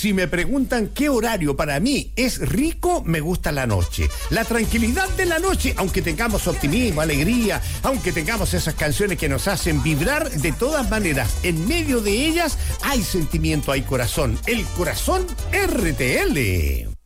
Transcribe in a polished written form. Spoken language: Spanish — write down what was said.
Si me preguntan qué horario para mí es rico, me gusta la noche. La tranquilidad de la noche, aunque tengamos optimismo, alegría, aunque tengamos esas canciones que nos hacen vibrar, de todas maneras, en medio de ellas hay sentimiento, hay corazón. El corazón RTL.